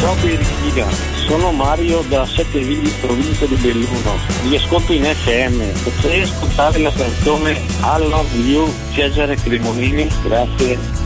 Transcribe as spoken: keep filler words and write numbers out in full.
Ciao Berichina, sono Mario da Sette Vigli, provincia di Belluno. Vi ascolto in F M. Potrei ascoltare la canzone I Love You Cesare Cremonini? Grazie.